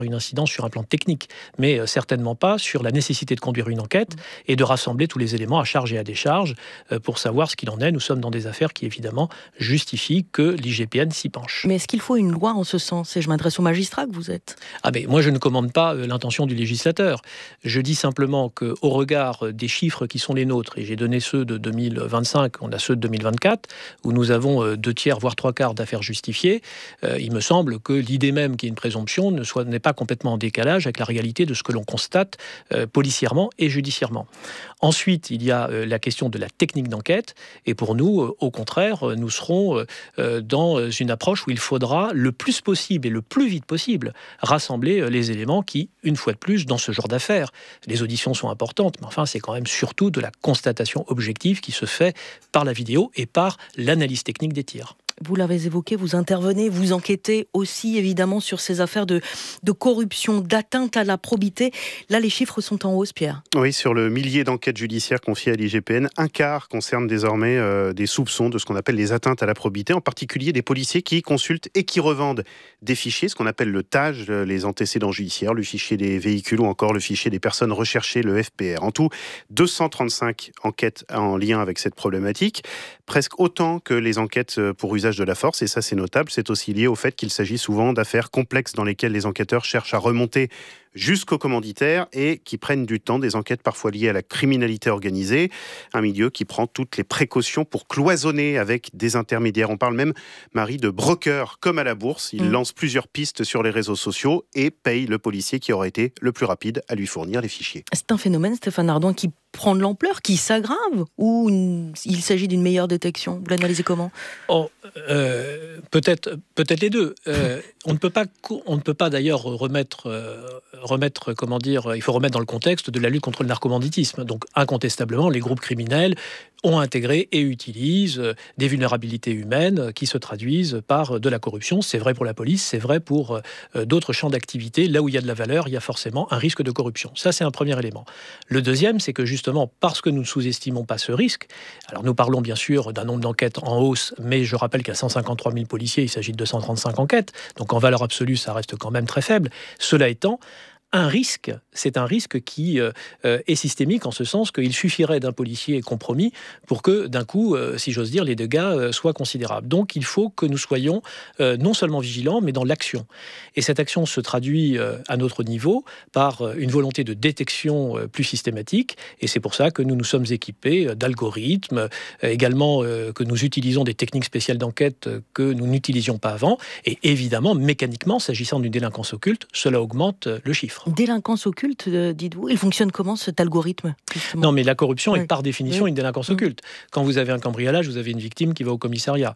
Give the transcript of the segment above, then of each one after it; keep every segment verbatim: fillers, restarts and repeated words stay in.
une incidence sur un plan technique, mais euh, certainement pas sur la nécessité de conduire une enquête et de rassembler tous les éléments à charge et à décharge euh, pour savoir ce qu'il en est. Nous sommes dans des affaires qui, évidemment, justifient que l'I G P N s'y penche. Mais est-ce qu'il faut une loi en ce sens ? Et je m'adresse au magistrat que vous êtes. Ah ben, moi, je ne commande pas euh, l'intention du législateur. Je dis simplement qu'au regard des chiffres qui sont les nôtres, et j'ai donné ceux de deux mille vingt-cinq, on a ceux de deux mille vingt-quatre, où nous avons euh, deux tiers, voire trois quarts d'affaires justifiées, euh, il me semble que l'idée même qu'il y ait une présomption ne soit, n'est pas complètement en décalage avec la réalité de ce que l'on constate euh, policièrement et judiciairement. Ensuite, il y a euh, la question de la technique d'enquête, et pour nous, euh, au contraire, euh, nous serons euh, dans une approche où il faudra le plus possible et le plus vite possible rassembler euh, les éléments qui, une fois de plus, dans ce genre d'affaires, les auditions sont importantes, mais enfin, c'est quand même surtout de la constatation objective qui se fait par la vidéo et par l'analyse technique des tirs. Vous l'avez évoqué, vous intervenez, vous enquêtez aussi évidemment sur ces affaires de, de corruption, d'atteinte à la probité. Là, les chiffres sont en hausse, Pierre. Oui, sur le millier d'enquêtes judiciaires confiées à l'I G P N, un quart concerne désormais euh, des soupçons de ce qu'on appelle les atteintes à la probité, en particulier des policiers qui consultent et qui revendent des fichiers, ce qu'on appelle le T A G, les antécédents judiciaires, le fichier des véhicules ou encore le fichier des personnes recherchées, le F P R. En tout, deux cent trente-cinq enquêtes en lien avec cette problématique, presque autant que les enquêtes pour usage de la force, et ça c'est notable, c'est aussi lié au fait qu'il s'agit souvent d'affaires complexes dans lesquelles les enquêteurs cherchent à remonter jusqu'aux commanditaires et qui prennent du temps, des enquêtes parfois liées à la criminalité organisée, un milieu qui prend toutes les précautions pour cloisonner avec des intermédiaires. On parle même, Marie, de broker comme à la bourse. Il mmh. lance plusieurs pistes sur les réseaux sociaux et paye le policier qui aurait été le plus rapide à lui fournir les fichiers. C'est un phénomène, Stéphane Ardouin, qui prend de l'ampleur, qui s'aggrave, ou une... il s'agit d'une meilleure détection ? Vous l'analysez comment ? oh, euh, peut-être, peut-être les deux. Euh, on ne peut pas, on ne peut pas d'ailleurs remettre, euh, remettre, comment dire, il faut remettre dans le contexte de la lutte contre le narcobanditisme. Donc, incontestablement, les groupes criminels ont intégré et utilisent des vulnérabilités humaines qui se traduisent par de la corruption. C'est vrai pour la police, c'est vrai pour euh, d'autres champs d'activité. Là où il y a de la valeur, il y a forcément un risque de corruption. Ça, c'est un premier élément. Le deuxième, c'est que justement, parce que nous ne sous-estimons pas ce risque, alors nous parlons bien sûr d'un nombre d'enquêtes en hausse, mais je rappelle qu'à cent cinquante-trois mille policiers, il s'agit de deux cent trente-cinq enquêtes, donc en valeur absolue, ça reste quand même très faible. Cela étant, un risque, c'est un risque qui euh, est systémique en ce sens qu'il suffirait d'un policier compromis pour que, d'un coup, euh, si j'ose dire, les dégâts euh, soient considérables. Donc, il faut que nous soyons euh, non seulement vigilants, mais dans l'action. Et cette action se traduit euh, à notre niveau par euh, une volonté de détection euh, plus systématique. Et c'est pour ça que nous nous sommes équipés euh, d'algorithmes, euh, également euh, que nous utilisons des techniques spéciales d'enquête euh, que nous n'utilisions pas avant. Et évidemment, mécaniquement, s'agissant d'une délinquance occulte, cela augmente euh, le chiffre. Délinquance occulte, dites-vous, il fonctionne comment cet algorithme justement ? Non, mais la corruption oui. est par définition oui. une délinquance oui. occulte. Quand vous avez un cambriolage, vous avez une victime qui va au commissariat.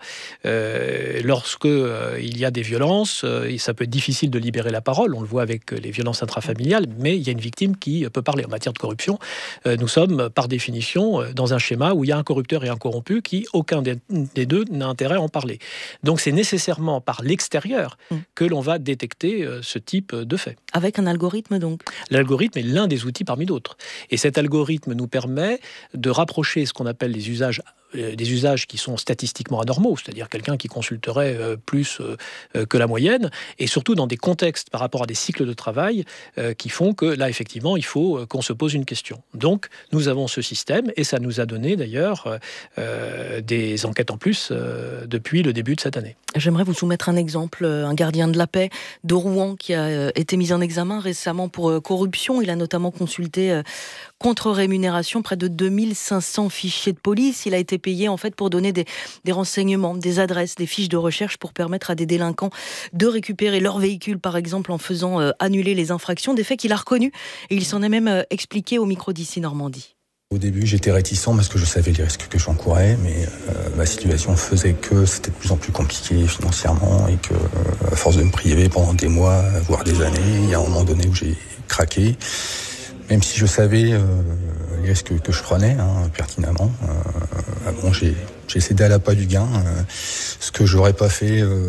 Euh, lorsque euh, il y a des violences, euh, et ça peut être difficile de libérer la parole, on le voit avec les violences intrafamiliales, mais il y a une victime qui peut parler. En matière de corruption, euh, nous sommes par définition dans un schéma où il y a un corrupteur et un corrompu qui, aucun des, des deux n'a intérêt à en parler. Donc c'est nécessairement par l'extérieur mmh. que l'on va détecter euh, ce type de fait. Avec un algorithme donc. L'algorithme est l'un des outils parmi d'autres. Et cet algorithme nous permet de rapprocher ce qu'on appelle les usages des usages qui sont statistiquement anormaux, c'est-à-dire quelqu'un qui consulterait euh, plus euh, que la moyenne, et surtout dans des contextes par rapport à des cycles de travail euh, qui font que là, effectivement, il faut euh, qu'on se pose une question. Donc, nous avons ce système, et ça nous a donné d'ailleurs euh, des enquêtes en plus euh, depuis le début de cette année. J'aimerais vous soumettre un exemple, un gardien de la paix de Rouen qui a été mis en examen récemment pour corruption. Il a notamment consulté contre rémunération près de deux mille cinq cents fichiers de police. Il a été payé en fait pour donner des, des renseignements, des adresses, des fiches de recherche pour permettre à des délinquants de récupérer leur véhicule, par exemple, en faisant euh, annuler les infractions, des faits qu'il a reconnus. Et il s'en est même euh, expliqué au micro d'ici Normandie. Au début, j'étais réticent parce que je savais les risques que j'encourais, mais euh, ma situation faisait que c'était de plus en plus compliqué financièrement et que, euh, à force de me priver pendant des mois, voire des années, il y a un moment donné où j'ai craqué. Même si je savais euh, les risques que je prenais hein, pertinemment, euh, bon, j'ai, j'ai cédé à l'appât du gain, euh, ce que j'aurais pas fait euh,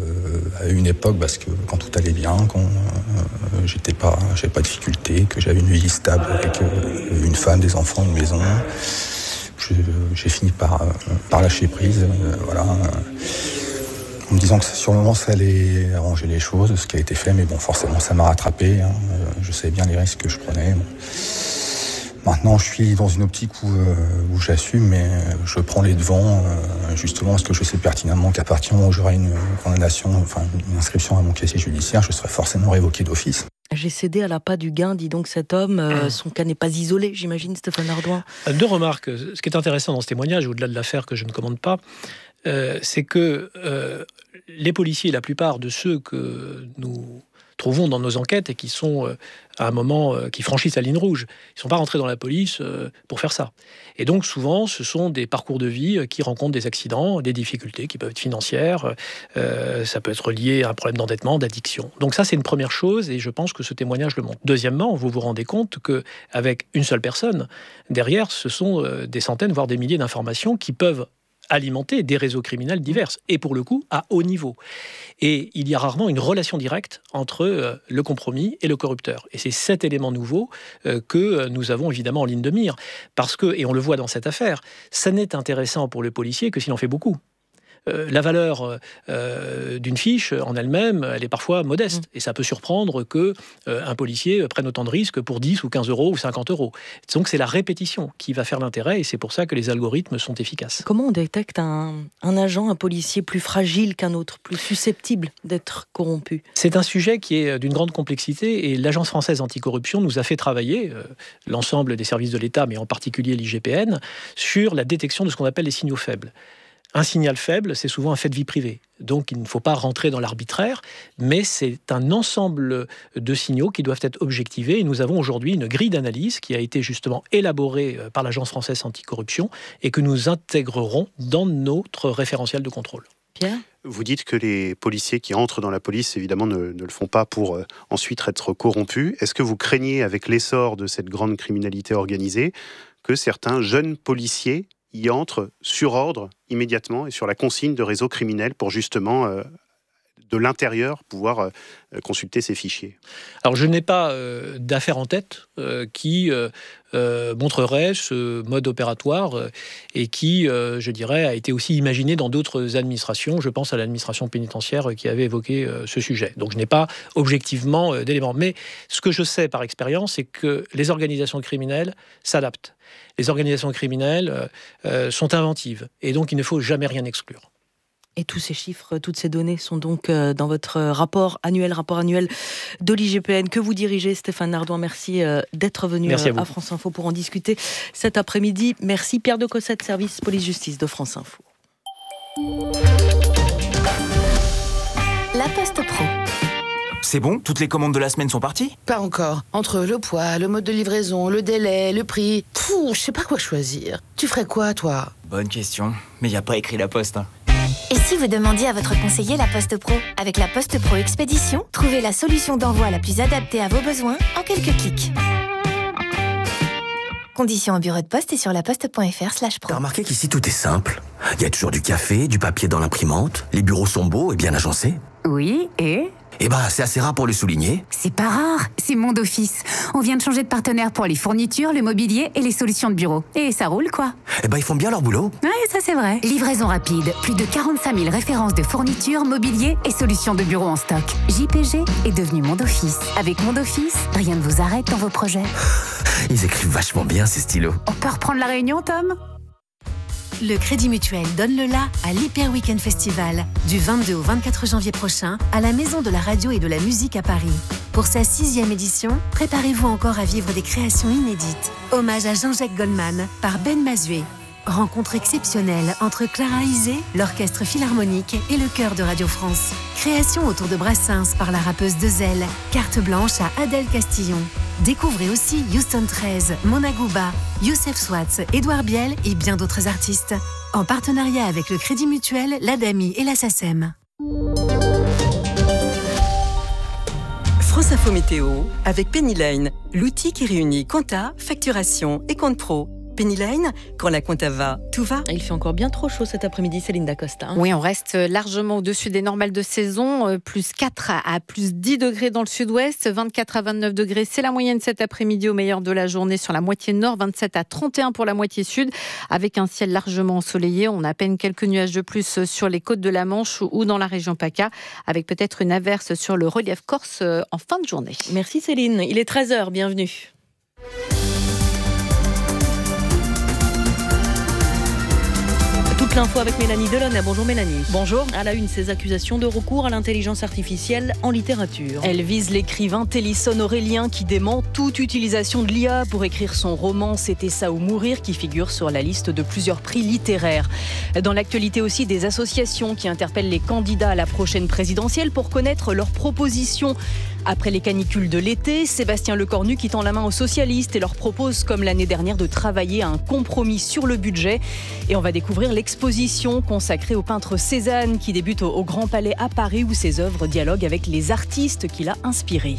à une époque, parce que quand tout allait bien, quand euh, j'étais pas, j'avais pas de difficulté, que j'avais une vie stable avec euh, une femme, des enfants, une maison, je, j'ai fini par, euh, par lâcher prise, euh, voilà. en me disant que sur le moment ça allait arranger les choses, ce qui a été fait, mais bon, forcément ça m'a rattrapé, hein. Je savais bien les risques que je prenais. Bon. Maintenant, je suis dans une optique où, euh, où j'assume, mais je prends les devants, euh, justement parce que je sais pertinemment qu'à partir du moment où j'aurai une condamnation, enfin une inscription à mon casier judiciaire, je serai forcément révoqué d'office. J'ai cédé à l'appât du gain, dit donc cet homme. Euh, son cas n'est pas isolé, j'imagine, Stéphane Ardouin. Deux remarques. Ce qui est intéressant dans ce témoignage, au-delà de l'affaire que je ne commande pas, euh, c'est que euh, les policiers, la plupart de ceux que nous trouvons dans nos enquêtes et qui sont euh, à un moment euh, qui franchissent la ligne rouge, ils ne sont pas rentrés dans la police euh, pour faire ça. Et donc souvent, ce sont des parcours de vie euh, qui rencontrent des accidents, des difficultés qui peuvent être financières, euh, ça peut être lié à un problème d'endettement, d'addiction. Donc ça, c'est une première chose et je pense que ce témoignage le montre. Deuxièmement, vous vous rendez compte qu'avec une seule personne, derrière, ce sont euh, des centaines, voire des milliers d'informations qui peuvent alimenter des réseaux criminels divers, et pour le coup, à haut niveau. Et il y a rarement une relation directe entre euh, le compromis et le corrupteur. Et c'est cet élément nouveau euh, que nous avons évidemment en ligne de mire. Parce que, et on le voit dans cette affaire, ça n'est intéressant pour le policier que s'il en fait beaucoup. Euh, la valeur euh, d'une fiche en elle-même, elle est parfois modeste. Mmh. Et ça peut surprendre qu'un euh, policier prenne autant de risques pour dix ou quinze euros ou cinquante euros. Donc c'est la répétition qui va faire l'intérêt et c'est pour ça que les algorithmes sont efficaces. Comment on détecte un, un agent, un policier plus fragile qu'un autre, plus susceptible d'être corrompu ? C'est un sujet qui est d'une grande complexité et l'Agence française anticorruption nous a fait travailler, euh, l'ensemble des services de l'État, mais en particulier l'I G P N, sur la détection de ce qu'on appelle les signaux faibles. Un signal faible, c'est souvent un fait de vie privée. Donc, il ne faut pas rentrer dans l'arbitraire, mais c'est un ensemble de signaux qui doivent être objectivés. Et nous avons aujourd'hui une grille d'analyse qui a été justement élaborée par l'Agence française anticorruption et que nous intégrerons dans notre référentiel de contrôle. Pierre ? Vous dites que les policiers qui entrent dans la police, évidemment, ne, ne le font pas pour euh, ensuite être corrompus. Est-ce que vous craignez, avec l'essor de cette grande criminalité organisée, que certains jeunes policiers y entre sur ordre immédiatement et sur la consigne de réseaux criminels pour justement euh, de l'intérieur pouvoir euh, consulter ces fichiers? Alors je n'ai pas euh, d'affaire en tête euh, qui euh, euh, montrerait ce mode opératoire euh, et qui, euh, je dirais, a été aussi imaginé dans d'autres administrations. Je pense à l'administration pénitentiaire qui avait évoqué euh, ce sujet. Donc je n'ai pas objectivement euh, d'éléments. Mais ce que je sais par expérience, c'est que les organisations criminelles s'adaptent. Les organisations criminelles euh, euh, sont inventives et donc il ne faut jamais rien exclure. Et tous ces chiffres, toutes ces données sont donc euh, dans votre rapport annuel, rapport annuel de l'I G P N que vous dirigez, Stéphane Ardouin. Merci euh, d'être venu Merci à, à France Info pour en discuter cet après-midi. Merci Pierre de Cossette, service police-justice de France Info. La Poste Pro. C'est bon ? Toutes les commandes de la semaine sont parties ? Pas encore. Entre le poids, le mode de livraison, le délai, le prix... Pouh, je sais pas quoi choisir. Tu ferais quoi, toi ? Bonne question. Mais y a pas écrit la Poste, hein. Et si vous demandiez à votre conseiller La Poste Pro ? Avec La Poste Pro Expédition, trouvez la solution d'envoi la plus adaptée à vos besoins en quelques clics. Conditions au bureau de poste et sur laposte.fr slash pro. T'as remarqué qu'ici tout est simple ? Il y a toujours du café, du papier dans l'imprimante, les bureaux sont beaux et bien agencés. Oui, et ? Eh ben, c'est assez rare pour le souligner. C'est pas rare, c'est Monde Office. On vient de changer de partenaire pour les fournitures, le mobilier et les solutions de bureau. Et ça roule, quoi. Eh ben, ils font bien leur boulot. Ouais, ça c'est vrai. Livraison rapide, plus de quarante-cinq mille références de fournitures, mobilier et solutions de bureau en stock. J P G est devenu Monde Office. Avec Monde Office, rien ne vous arrête dans vos projets. Ils écrivent vachement bien, ces stylos. On peut reprendre la réunion, Tom ? Le Crédit Mutuel donne le la à l'Hyper Weekend Festival du vingt-deux au vingt-quatre janvier prochain à la Maison de la Radio et de la Musique à Paris. Pour sa sixième édition, préparez-vous encore à vivre des créations inédites. Hommage à Jean-Jacques Goldman par Ben Mazué. Rencontre exceptionnelle entre Clara Isé, l'Orchestre Philharmonique et le Chœur de Radio France. Création autour de Brassens par la rappeuse Dezel. Carte blanche à Adèle Castillon. Découvrez aussi Houston treize, Mona Gouba, Youssef Swatz, Édouard Biel et bien d'autres artistes. En partenariat avec le Crédit Mutuel, l'Adami et la SACEM. France Info Météo avec Penny Lane, l'outil qui réunit compta, facturation et compte pro. Penny Lane, quand la compta va, tout va. Il fait encore bien trop chaud cet après-midi, Céline Dacosta. Hein. Oui, on reste largement au-dessus des normales de saison, plus quatre à plus dix degrés dans le sud-ouest, vingt-quatre à vingt-neuf degrés, c'est la moyenne cet après-midi au meilleur de la journée sur la moitié nord, vingt-sept à trente et un pour la moitié sud, avec un ciel largement ensoleillé. On a à peine quelques nuages de plus sur les côtes de la Manche ou dans la région PACA, avec peut-être une averse sur le relief corse en fin de journée. Merci Céline, il est treize heures, bienvenue. Toute l'info avec Mélanie Delaunay. Bonjour Mélanie. Bonjour. À la une, ces accusations de recours à l'intelligence artificielle en littérature. Elle vise l'écrivain Télisson Aurélien qui dément toute utilisation de l'I A pour écrire son roman C'était ça ou mourir qui figure sur la liste de plusieurs prix littéraires. Dans l'actualité aussi, des associations qui interpellent les candidats à la prochaine présidentielle pour connaître leurs propositions. Après les canicules de l'été, Sébastien Lecornu qui tend la main aux socialistes et leur propose, comme l'année dernière, de travailler à un compromis sur le budget. Et on va découvrir l'exposition consacrée au peintre Cézanne qui débute au Grand Palais à Paris où ses œuvres dialoguent avec les artistes qu'il a inspirés.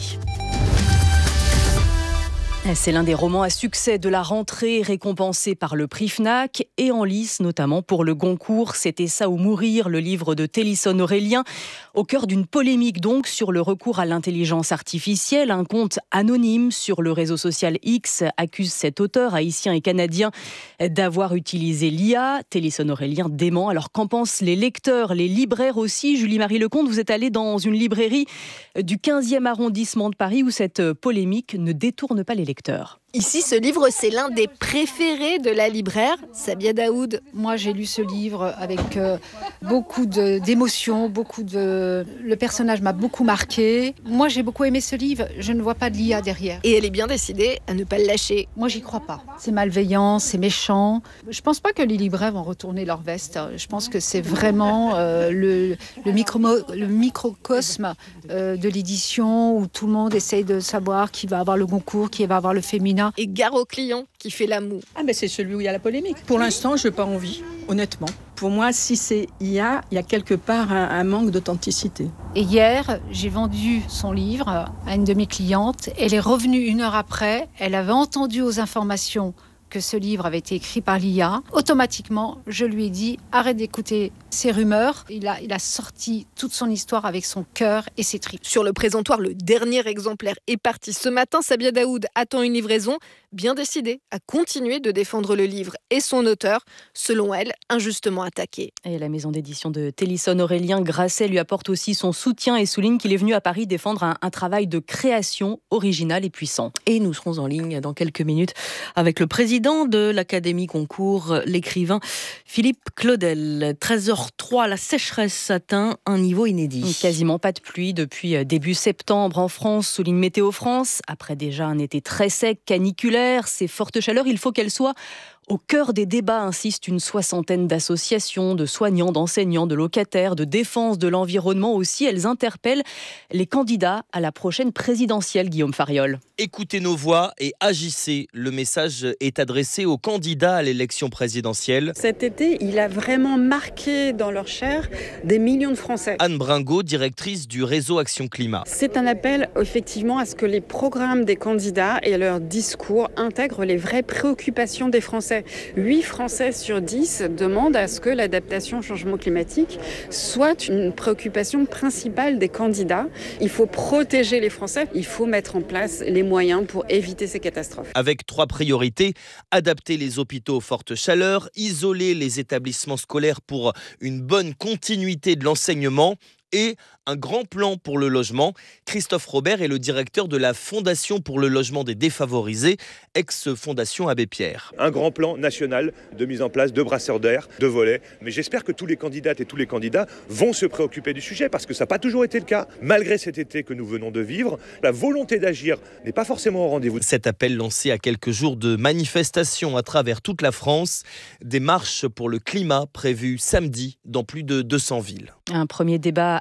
C'est l'un des romans à succès de la rentrée, récompensé par le prix Fnac et en lice, notamment pour le Goncourt. C'était ça ou mourir, le livre de Télisson Aurélien, au cœur d'une polémique donc sur le recours à l'intelligence artificielle. Un compte anonyme sur le réseau social X accuse cet auteur haïtien et canadien d'avoir utilisé l'I A. Télisson Aurélien dément. Alors qu'en pensent les lecteurs, les libraires aussi? Julie-Marie Lecomte, vous êtes allée dans une librairie du quinzième arrondissement de Paris où cette polémique ne détourne pas les lecteurs. Ici, ce livre, c'est l'un des préférés de la libraire, Sabia Daoud. Moi, j'ai lu ce livre avec euh, beaucoup de, d'émotions, beaucoup de... Le personnage m'a beaucoup marqué. Moi, j'ai beaucoup aimé ce livre. Je ne vois pas de l'I A derrière. Et elle est bien décidée à ne pas le lâcher. Moi, j'y crois pas. C'est malveillant, c'est méchant. Je pense pas que les libraires vont retourner leur veste. Je pense que c'est vraiment euh, le, le, micro, le microcosme euh, de l'édition où tout le monde essaye de savoir qui va avoir le Goncourt, qui va avoir le féminin. Et gare au client qui fait la moue. Ah ben c'est celui où il y a la polémique. Pour l'instant, je n'ai pas envie, honnêtement. Pour moi, si c'est I A, il y a quelque part un, un manque d'authenticité. Et hier, j'ai vendu son livre à une de mes clientes. Elle est revenue une heure après. Elle avait entendu aux informations que ce livre avait été écrit par l'I A. Automatiquement, je lui ai dit « Arrête d'écouter ces rumeurs ». Il a, il a sorti toute son histoire avec son cœur et ses tripes. Sur le présentoir, le dernier exemplaire est parti ce matin. Sabia Daoud attend une livraison, bien décidée à continuer de défendre le livre et son auteur, selon elle, injustement attaqué. Et la maison d'édition de Télisson Aurélien, Grasset, lui apporte aussi son soutien et souligne qu'il est venu à Paris défendre un, un travail de création original et puissant. Et nous serons en ligne dans quelques minutes avec le président de l'Académie Goncourt, l'écrivain Philippe Claudel. treize heures trois, la sécheresse atteint un niveau inédit. Quasiment pas de pluie depuis début septembre en France, souligne Météo France. Après déjà un été très sec, caniculaire, ces fortes chaleurs, il faut qu'elles soient au cœur des débats, insiste une soixantaine d'associations, de soignants, d'enseignants, de locataires, de défense de l'environnement aussi. Elles interpellent les candidats à la prochaine présidentielle, Guillaume Fariol. Écoutez nos voix et agissez. Le message est adressé aux candidats à l'élection présidentielle. Cet été, il a vraiment marqué dans leur chair des millions de Français. Anne Bringot, directrice du réseau Action Climat. C'est un appel effectivement à ce que les programmes des candidats et leurs discours intègrent les vraies préoccupations des Français. huit Français sur dix demandent à ce que l'adaptation au changement climatique soit une préoccupation principale des candidats. Il faut protéger les Français, il faut mettre en place les moyens pour éviter ces catastrophes. Avec trois priorités, adapter les hôpitaux aux fortes chaleurs, isoler les établissements scolaires pour une bonne continuité de l'enseignement et un grand plan pour le logement. Christophe Robert est le directeur de la Fondation pour le logement des défavorisés, ex-Fondation Abbé Pierre. Un grand plan national de mise en place de brasseurs d'air, de volets. Mais j'espère que tous les candidates et tous les candidats vont se préoccuper du sujet parce que ça n'a pas toujours été le cas. Malgré cet été que nous venons de vivre, la volonté d'agir n'est pas forcément au rendez-vous. Cet appel lancé à quelques jours de manifestations à travers toute la France, des marches pour le climat prévues samedi dans plus de deux cents villes. Un premier débat à la télé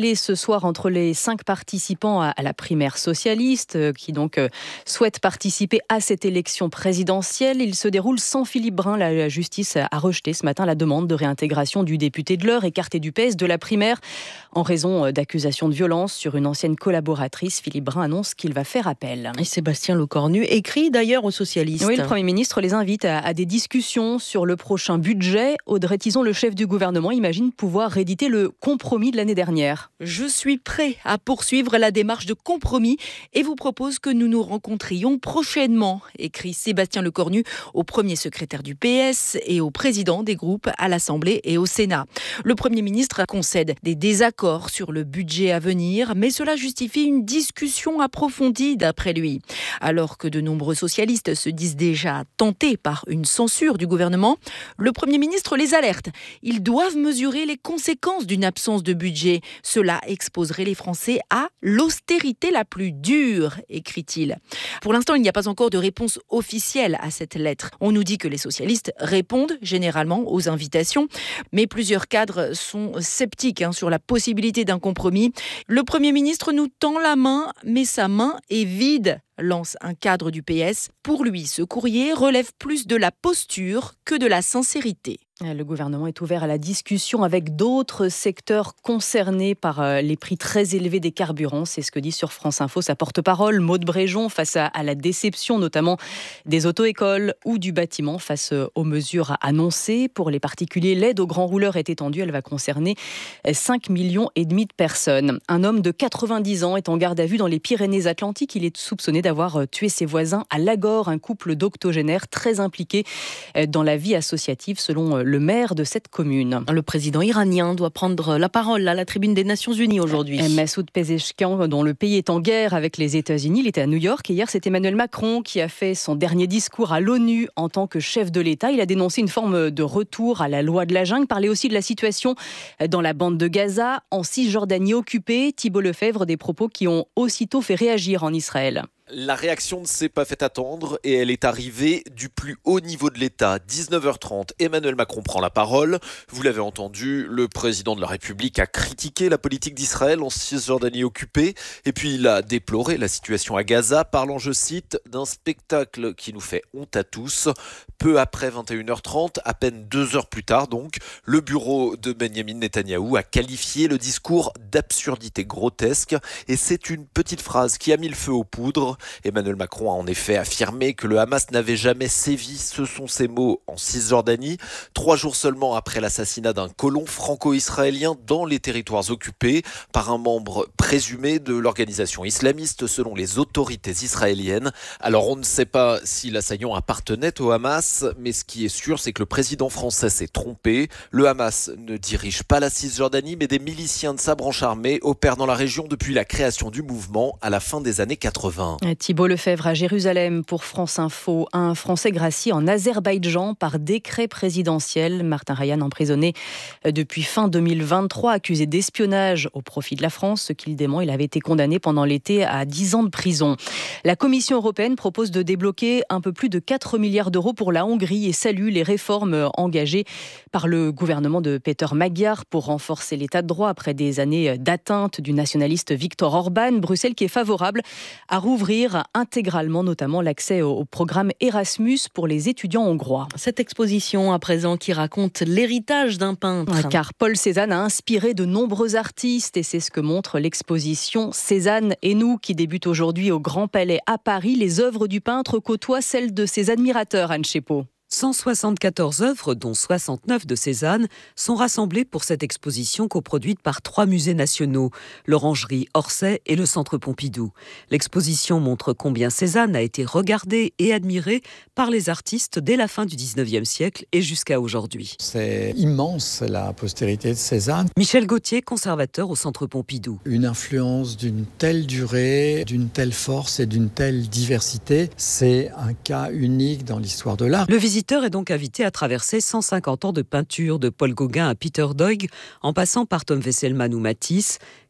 scellé ce soir entre les cinq participants à la primaire socialiste, qui donc souhaitent participer à cette élection présidentielle. Il se déroule sans Philippe Brun. La justice a rejeté ce matin la demande de réintégration du député de l'Eure, écarté du P S de la primaire en raison d'accusations de violence sur une ancienne collaboratrice. Philippe Brun annonce qu'il va faire appel. Et Sébastien Lecornu écrit d'ailleurs aux socialistes. Oui, le Premier ministre les invite à, à des discussions sur le prochain budget. Audrey Tizon, le chef du gouvernement, imagine pouvoir rééditer le compromis de l'année dernière. Je suis prêt à poursuivre la démarche de compromis et vous propose que nous nous rencontrions prochainement, écrit Sébastien Lecornu au premier secrétaire du P S et au président des groupes à l'Assemblée et au Sénat. Le Premier ministre concède des désaccords sur le budget à venir, mais cela justifie une discussion approfondie d'après lui. Alors que de nombreux socialistes se disent déjà tentés par une censure du gouvernement, le Premier ministre les alerte. Ils doivent mesurer les conséquences d'une absence de budget. Cela exposerait les Français à l'austérité la plus dure, écrit-il. Pour l'instant, il n'y a pas encore de réponse officielle à cette lettre. On nous dit que les socialistes répondent généralement aux invitations, mais plusieurs cadres sont sceptiques hein, sur la possibilité d'un compromis. Le Premier ministre nous tend la main, mais sa main est vide, lance un cadre du P S. Pour lui, ce courrier relève plus de la posture que de la sincérité. Le gouvernement est ouvert à la discussion avec d'autres secteurs concernés par les prix très élevés des carburants. C'est ce que dit sur France Info sa porte-parole, Maude Bréjon, face à, à la déception notamment des auto-écoles ou du bâtiment face aux mesures annoncées. Pour les particuliers, l'aide aux grands rouleurs est étendue. Elle va concerner cinq millions et demi de personnes. Un homme de quatre-vingt-dix ans est en garde à vue dans les Pyrénées-Atlantiques. Il est soupçonné d'avoir tué ses voisins à Lagor, un couple d'octogénaires très impliqué dans la vie associative selon le maire de cette commune. Le président iranien doit prendre la parole à la tribune des Nations Unies aujourd'hui. Massoud Pezeshkian, dont le pays est en guerre avec les États-Unis, il était à New York et hier c'est Emmanuel Macron qui a fait son dernier discours à l'ONU en tant que chef de l'État. Il a dénoncé une forme de retour à la loi de la jungle, parlait aussi de la situation dans la bande de Gaza, en Cisjordanie occupée. Thibault Lefebvre, des propos qui ont aussitôt fait réagir en Israël. La réaction ne s'est pas fait attendre et elle est arrivée du plus haut niveau de l'État. dix-neuf heures trente, Emmanuel Macron prend la parole. Vous l'avez entendu, le président de la République a critiqué la politique d'Israël en Cisjordanie occupée et puis il a déploré la situation à Gaza, parlant, je cite, d'un spectacle qui nous fait honte à tous. Peu après vingt et une heures trente, à peine deux heures plus tard donc, le bureau de Benyamin Netanyahou a qualifié le discours d'absurdité grotesque et c'est une petite phrase qui a mis le feu aux poudres. Emmanuel Macron a en effet affirmé que le Hamas n'avait jamais sévi, ce sont ses mots, en Cisjordanie, trois jours seulement après l'assassinat d'un colon franco-israélien dans les territoires occupés par un membre présumé de l'organisation islamiste selon les autorités israéliennes. Alors on ne sait pas si l'assaillant appartenait au Hamas, mais ce qui est sûr, c'est que le président français s'est trompé. Le Hamas ne dirige pas la Cisjordanie, mais des miliciens de sa branche armée opèrent dans la région depuis la création du mouvement à la fin des années quatre-vingts. Thibault Lefebvre à Jérusalem pour France Info. Un Français gracié en Azerbaïdjan par décret présidentiel. Martin Ryan emprisonné depuis fin deux mille vingt-trois, accusé d'espionnage au profit de la France. Ce qu'il dément, il avait été condamné pendant l'été à dix ans de prison. La Commission européenne propose de débloquer un peu plus de quatre milliards d'euros pour la Hongrie et salue les réformes engagées par le gouvernement de Peter Magyar pour renforcer l'état de droit après des années d'atteinte du nationaliste Viktor Orban. Bruxelles qui est favorable à rouvrir intégralement notamment l'accès au programme Erasmus pour les étudiants hongrois. Cette exposition à présent qui raconte l'héritage d'un peintre. Car Paul Cézanne a inspiré de nombreux artistes et c'est ce que montre l'exposition Cézanne et nous qui débute aujourd'hui au Grand Palais à Paris. Les œuvres du peintre côtoient celles de ses admirateurs, Anne Chépeau. cent soixante-quatorze œuvres, dont soixante-neuf de Cézanne, sont rassemblées pour cette exposition coproduite par trois musées nationaux, l'Orangerie Orsay et le Centre Pompidou. L'exposition montre combien Cézanne a été regardé et admiré par les artistes dès la fin du dix-neuvième siècle et jusqu'à aujourd'hui. C'est immense la postérité de Cézanne. Michel Gauthier, conservateur au Centre Pompidou. Une influence d'une telle durée, d'une telle force et d'une telle diversité, c'est un cas unique dans l'histoire de l'art. Le visiteur est donc invité à traverser cent cinquante ans de peinture de Paul Gauguin à Peter Doig, en passant par Tom Wesselmann ou Matisse.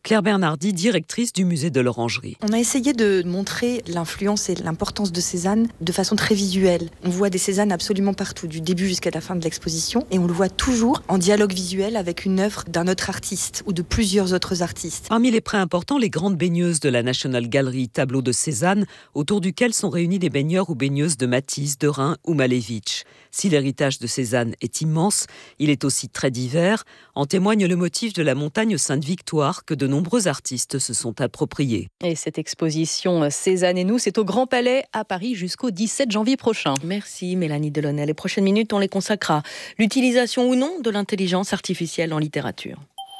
Claire Bernardi, directrice du musée de l'Orangerie. On a essayé de montrer l'influence et l'importance de Cézanne de façon très visuelle. On voit des Cézannes absolument partout, du début jusqu'à la fin de l'exposition, et on le voit toujours en dialogue visuel avec une œuvre d'un autre artiste ou de plusieurs autres artistes. Parmi les prêts importants, les grandes baigneuses de la National Gallery, tableau de Cézanne, autour duquel sont réunis des baigneurs ou baigneuses de Matisse, Derain ou Malevich. Si l'héritage de Cézanne est immense, il est aussi très divers. En témoigne le motif de la montagne Sainte-Victoire que de nombreux artistes se sont appropriés. Et cette exposition Cézanne et nous, c'est au Grand Palais à Paris jusqu'au dix-sept janvier prochain. Merci Mélanie Delaunay. Les prochaines minutes, on les consacre à l'utilisation ou non de l'intelligence artificielle en littérature.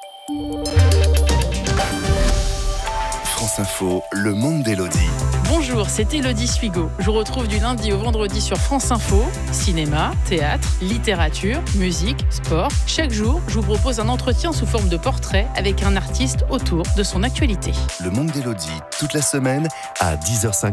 France Info, le monde d'Élodie. Bonjour, c'est Élodie Suigo. Je vous retrouve du lundi au vendredi sur France Info. Cinéma, théâtre, littérature, musique, sport. Chaque jour, je vous propose un entretien sous forme de portrait avec un artiste autour de son actualité. Le monde d'Élodie, toute la semaine à dix heures cinquante.